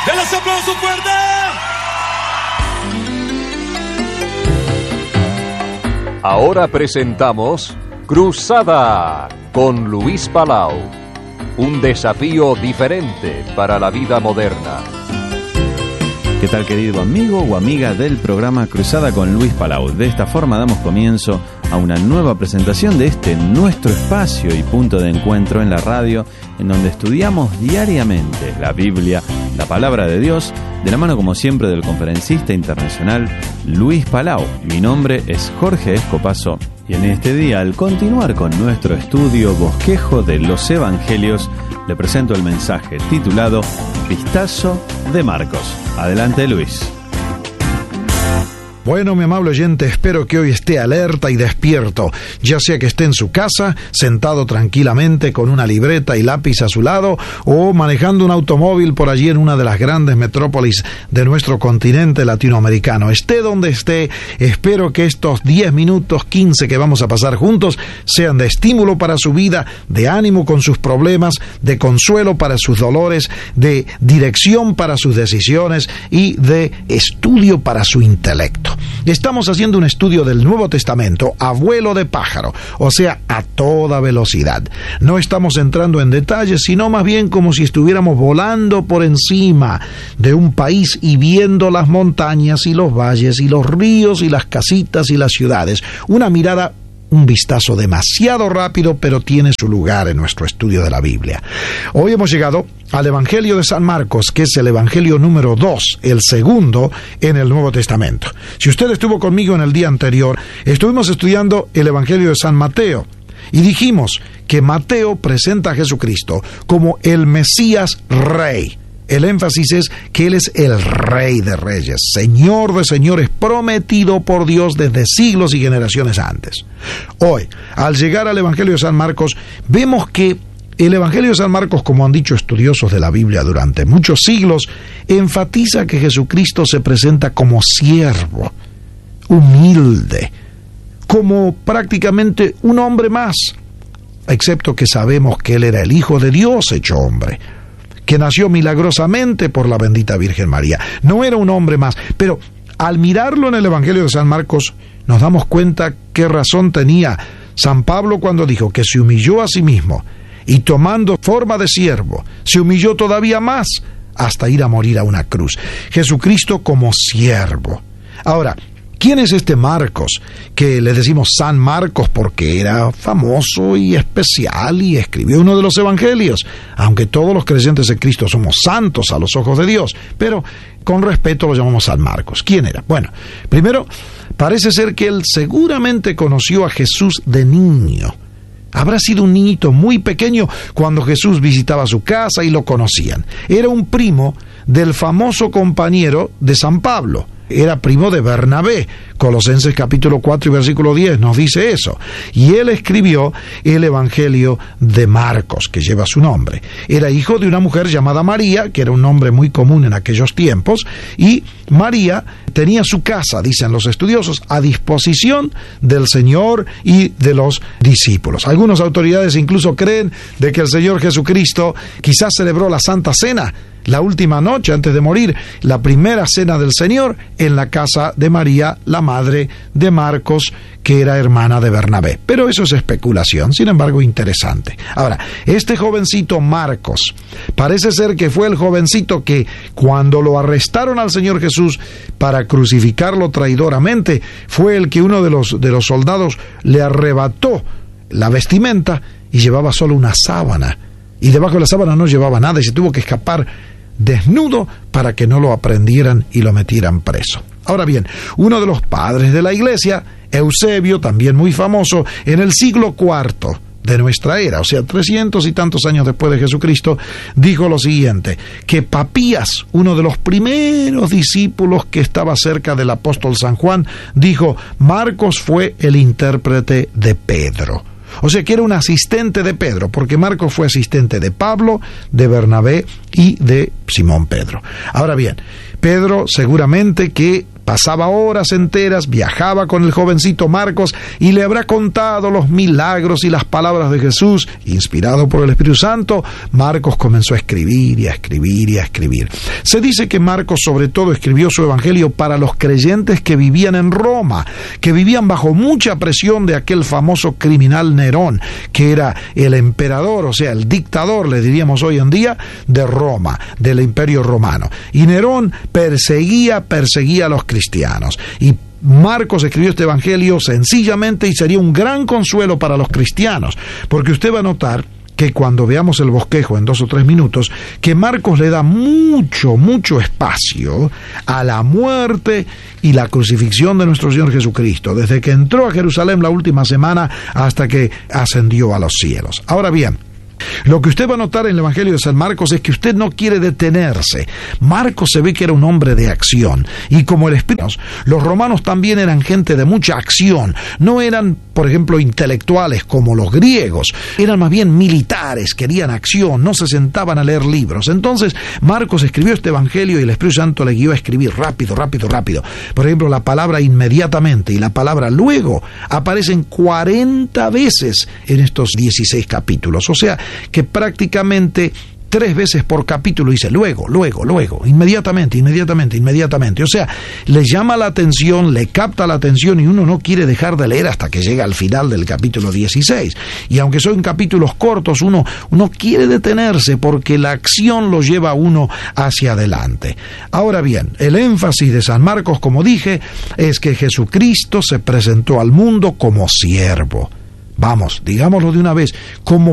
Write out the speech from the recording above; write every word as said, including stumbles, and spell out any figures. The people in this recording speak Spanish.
¡Denles aplauso fuerte! Ahora presentamos Cruzada con Luis Palau. Un desafío diferente para la vida moderna. ¿Qué tal, querido amigo o amiga del programa Cruzada con Luis Palau? De esta forma damos comienzo a una nueva presentación de este nuestro espacio y punto de encuentro en la radio, en donde estudiamos diariamente la Biblia, la palabra de Dios, de la mano como siempre del conferencista internacional Luis Palau. Mi nombre es Jorge Escopazo y en este día, al continuar con nuestro estudio Bosquejo de los Evangelios, le presento el mensaje titulado Vistazo de Marcos. Adelante, Luis. Bueno, mi amable oyente, espero que hoy esté alerta y despierto, ya sea que esté en su casa, sentado tranquilamente con una libreta y lápiz a su lado, o manejando un automóvil por allí en una de las grandes metrópolis de nuestro continente latinoamericano. Esté donde esté, espero que estos diez minutos, quince que vamos a pasar juntos, sean de estímulo para su vida, de ánimo con sus problemas, de consuelo para sus dolores, de dirección para sus decisiones y de estudio para su intelecto. Estamos haciendo un estudio del Nuevo Testamento a vuelo de pájaro, o sea, a toda velocidad. No estamos entrando en detalles, sino más bien como si estuviéramos volando por encima de un país y viendo las montañas y los valles y los ríos y las casitas y las ciudades. Una mirada, un vistazo demasiado rápido, pero tiene su lugar en nuestro estudio de la Biblia. Hoy hemos llegado al Evangelio de San Marcos, que es el Evangelio número dos, el segundo en el Nuevo Testamento. Si usted estuvo conmigo en el día anterior, estuvimos estudiando el Evangelio de San Mateo, y dijimos que Mateo presenta a Jesucristo como el Mesías Rey. El énfasis es que Él es el Rey de Reyes, Señor de Señores, prometido por Dios desde siglos y generaciones antes. Hoy, al llegar al Evangelio de San Marcos, vemos que el Evangelio de San Marcos, como han dicho estudiosos de la Biblia durante muchos siglos, enfatiza que Jesucristo se presenta como siervo, humilde, como prácticamente un hombre más, excepto que sabemos que Él era el Hijo de Dios hecho hombre, que nació milagrosamente por la bendita Virgen María. No era un hombre más, pero al mirarlo en el Evangelio de San Marcos, nos damos cuenta qué razón tenía San Pablo cuando dijo que se humilló a sí mismo y tomando forma de siervo, se humilló todavía más hasta ir a morir a una cruz. Jesucristo como siervo. Ahora, ¿quién es este Marcos? Que le decimos San Marcos porque era famoso y especial y escribió uno de los evangelios, aunque todos los creyentes en Cristo somos santos a los ojos de Dios, pero con respeto lo llamamos San Marcos. ¿Quién era? Bueno, primero, parece ser que él seguramente conoció a Jesús de niño. Habrá sido un niñito muy pequeño cuando Jesús visitaba su casa y lo conocían. Era un primo del famoso compañero de San Pablo. Era primo de Bernabé. Colosenses capítulo cuatro y versículo diez nos dice eso. Y él escribió el Evangelio de Marcos, que lleva su nombre. Era hijo de una mujer llamada María, que era un nombre muy común en aquellos tiempos, y María tenía su casa, dicen los estudiosos, a disposición del Señor y de los discípulos. Algunas autoridades incluso creen de que el Señor Jesucristo quizás celebró la Santa Cena la última noche antes de morir, la primera cena del Señor en la casa de María, la madre de Marcos, que era hermana de Bernabé. Pero eso es especulación, sin embargo interesante. Ahora, este jovencito Marcos, parece ser que fue el jovencito que cuando lo arrestaron al Señor Jesús para crucificarlo traidoramente, fue el que uno de los, de los soldados le arrebató la vestimenta y llevaba solo una sábana. Y debajo de la sábana no llevaba nada y se tuvo que escapar desnudo para que no lo aprendieran y lo metieran preso. Ahora bien, uno de los padres de la iglesia, Eusebio, también muy famoso, en el siglo cuarto de nuestra era, o sea, trescientos y tantos años después de Jesucristo, dijo lo siguiente, que Papías, uno de los primeros discípulos que estaba cerca del apóstol San Juan, dijo, Marcos fue el intérprete de Pedro. O sea que era un asistente de Pedro, porque Marcos fue asistente de Pablo, de Bernabé y de Simón Pedro. Ahora bien, Pedro seguramente que pasaba horas enteras, viajaba con el jovencito Marcos y le habrá contado los milagros y las palabras de Jesús. Inspirado por el Espíritu Santo, Marcos comenzó a escribir y a escribir y a escribir. Se dice que Marcos sobre todo escribió su evangelio para los creyentes que vivían en Roma, que vivían bajo mucha presión de aquel famoso criminal Nerón, que era el emperador, o sea, el dictador, le diríamos hoy en día, de Roma, del Imperio Romano. Y Nerón perseguía, perseguía a los cristianos. Y Marcos escribió este evangelio sencillamente y sería un gran consuelo para los cristianos, porque usted va a notar que cuando veamos el bosquejo en dos o tres minutos, que Marcos le da mucho, mucho espacio a la muerte y la crucifixión de nuestro Señor Jesucristo, desde que entró a Jerusalén la última semana hasta que ascendió a los cielos. Ahora bien, lo que usted va a notar en el Evangelio de San Marcos es que usted no quiere detenerse. Marcos se ve que era un hombre de acción, y como el Espíritu, los romanos también eran gente de mucha acción. No eran, por ejemplo, intelectuales como los griegos, eran más bien militares, querían acción, no se sentaban a leer libros. Entonces Marcos escribió este Evangelio y el Espíritu Santo le guió a escribir rápido, rápido, rápido. Por ejemplo, la palabra inmediatamente y la palabra luego aparecen cuarenta veces en estos dieciséis capítulos, o sea que prácticamente tres veces por capítulo dice luego, luego, luego, inmediatamente, inmediatamente, inmediatamente. O sea, le llama la atención, le capta la atención y uno no quiere dejar de leer hasta que llega al final del capítulo dieciséis. Y aunque son capítulos cortos, uno, uno quiere detenerse porque la acción lo lleva a uno hacia adelante. Ahora bien, el énfasis de San Marcos, como dije, es que Jesucristo se presentó al mundo como siervo. Vamos, digámoslo de una vez, como